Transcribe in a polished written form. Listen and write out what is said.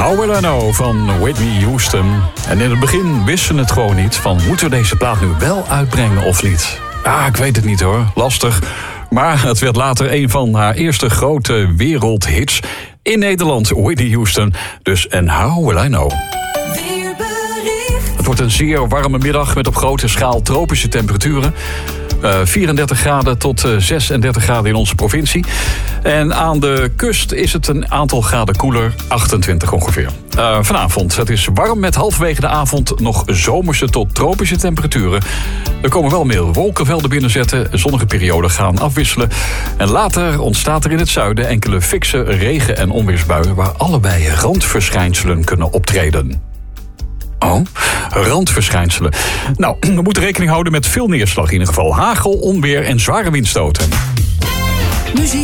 How Will I Know van Whitney Houston. En in het begin wisten ze het gewoon niet van... moeten we deze plaat nu wel uitbrengen of niet? Ik weet het niet hoor, lastig. Maar het werd later een van haar eerste grote wereldhits in Nederland. Whitney Houston, dus en How Will I Know. Het wordt een zeer warme middag met op grote schaal tropische temperaturen. 34 graden tot 36 graden in onze provincie. En aan de kust is het een aantal graden koeler, 28 ongeveer. Vanavond, het is warm met halverwege de avond nog zomerse tot tropische temperaturen. Er komen wel meer wolkenvelden binnenzetten, zonnige perioden gaan afwisselen. En later ontstaat er in het zuiden enkele fikse regen- en onweersbuien... waar allebei randverschijnselen kunnen optreden. Randverschijnselen. Nou, we moeten rekening houden met veel neerslag in ieder geval. Hagel, onweer en zware windstoten. Muziek